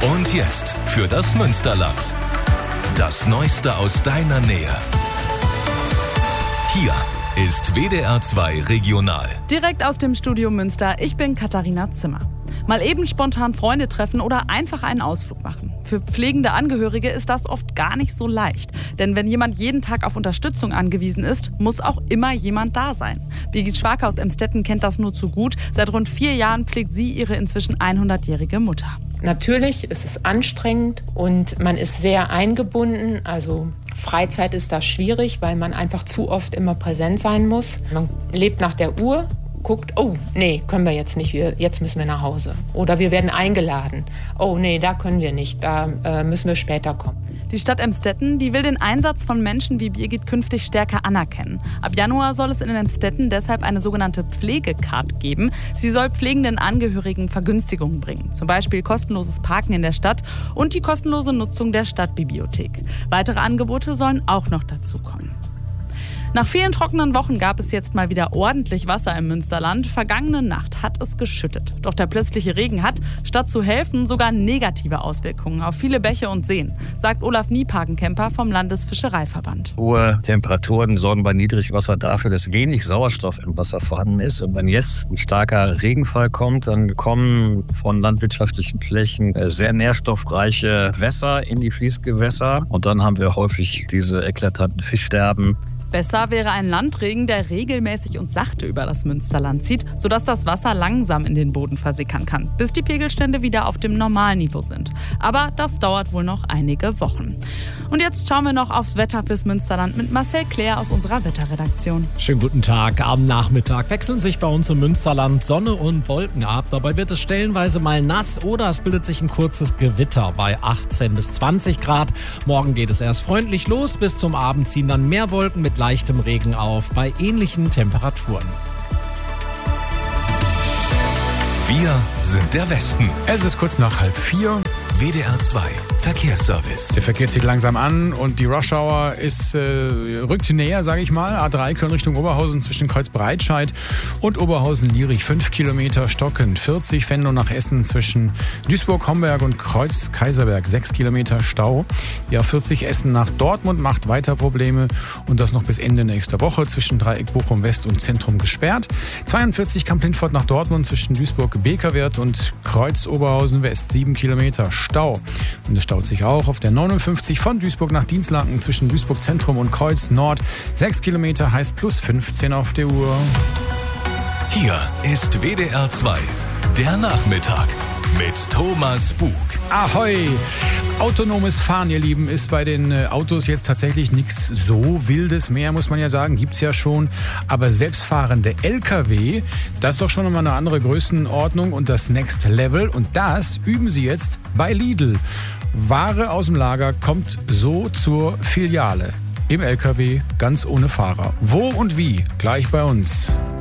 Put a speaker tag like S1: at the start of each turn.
S1: Und jetzt für das Münsterland. Das Neueste aus deiner Nähe. Hier ist WDR 2 Regional.
S2: Direkt aus dem Studio Münster, ich bin Katharina Zimmer. Mal eben spontan Freunde treffen oder einfach einen Ausflug machen. Für pflegende Angehörige ist das oft gar nicht so leicht. Denn wenn jemand jeden Tag auf Unterstützung angewiesen ist, muss auch immer jemand da sein. Birgit Schwarke aus Emstetten kennt das nur zu gut. Seit rund 4 Jahren pflegt sie ihre inzwischen 100-jährige Mutter.
S3: Natürlich ist es anstrengend und man ist sehr eingebunden. Also Freizeit ist da schwierig, weil man einfach zu oft immer präsent sein muss. Man lebt nach der Uhr, guckt, oh nee, können wir jetzt nicht, jetzt müssen wir nach Hause. Oder wir werden eingeladen. Oh nee, da können wir nicht, da müssen wir später kommen.
S2: Die Stadt Emstetten, die will den Einsatz von Menschen wie Birgit künftig stärker anerkennen. Ab Januar soll es in Emstetten deshalb eine sogenannte Pflegecard geben. Sie soll pflegenden Angehörigen Vergünstigungen bringen. Zum Beispiel kostenloses Parken in der Stadt und die kostenlose Nutzung der Stadtbibliothek. Weitere Angebote sollen auch noch dazukommen. Nach vielen trockenen Wochen gab es jetzt mal wieder ordentlich Wasser im Münsterland. Vergangene Nacht hat es geschüttet. Doch der plötzliche Regen hat, statt zu helfen, sogar negative Auswirkungen auf viele Bäche und Seen, sagt Olaf Niepagenkemper vom Landesfischereiverband.
S4: Hohe Temperaturen sorgen bei Niedrigwasser dafür, dass wenig Sauerstoff im Wasser vorhanden ist. Und wenn jetzt ein starker Regenfall kommt, dann kommen von landwirtschaftlichen Flächen sehr nährstoffreiche Wässer in die Fließgewässer. Und dann haben wir häufig diese eklatanten Fischsterben.
S2: Besser wäre ein Landregen, der regelmäßig und sachte über das Münsterland zieht, sodass das Wasser langsam in den Boden versickern kann, bis die Pegelstände wieder auf dem Normalniveau sind. Aber das dauert wohl noch einige Wochen. Und jetzt schauen wir noch aufs Wetter fürs Münsterland mit Marcel Claire aus unserer Wetterredaktion.
S5: Schönen guten Tag. Am Nachmittag wechseln sich bei uns im Münsterland Sonne und Wolken ab. Dabei wird es stellenweise mal nass oder es bildet sich ein kurzes Gewitter bei 18 bis 20 Grad. Morgen geht es erst freundlich los. Bis zum Abend ziehen dann mehr Wolken mit leichtem Regen auf bei ähnlichen Temperaturen.
S1: Wir sind der Westen.
S6: Es ist kurz nach 3:30.
S1: WDR 2 Verkehrsservice.
S6: Der Verkehr zieht langsam an und die Rush-Hour rückt näher, sage ich mal. A3 Köln Richtung Oberhausen zwischen Kreuzbreitscheid und Oberhausen-Lierich 5 Kilometer stockend. 40 Venlo nach Essen zwischen Duisburg-Homberg und Kreuz-Kaiserberg 6 Kilometer Stau. Die A40 Essen nach Dortmund macht weiter Probleme und das noch bis Ende nächster Woche zwischen Dreieck Bochum West und Zentrum gesperrt. 42 Kamp-Lindfort nach Dortmund zwischen Duisburg-Bekerwert und Kreuz-Oberhausen West 7 Kilometer Stau. Und es staut sich auch auf der 59 von Duisburg nach Dienstlaken zwischen Duisburg Zentrum und Kreuz Nord. 6 Kilometer heißt plus 15 auf der Uhr.
S1: Hier ist WDR 2, der Nachmittag mit Thomas Bug.
S6: Ahoi! Autonomes Fahren, ihr Lieben, ist bei den Autos jetzt tatsächlich nichts so Wildes mehr, muss man ja sagen. Gibt's ja schon. Aber selbstfahrende LKW, das ist doch schon nochmal eine andere Größenordnung und das Next Level. Und das üben sie jetzt bei Lidl. Ware aus dem Lager kommt so zur Filiale. Im LKW, ganz ohne Fahrer. Wo und wie? Gleich bei uns.